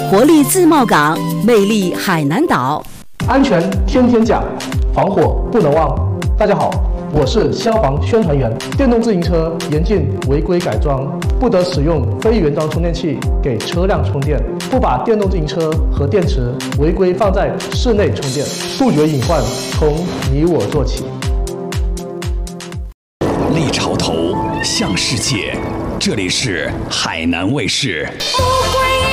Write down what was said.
活力自贸港，魅力海南岛。 安全天天讲，防火不能忘。大家好，我是消防宣传员。电动自行车严禁违规改装，不得使用非原装充电器给车辆充电，不把电动自行车和电池违规放在室内充电，杜绝隐患从你我做起。 立潮头向世界，这里是海南卫视。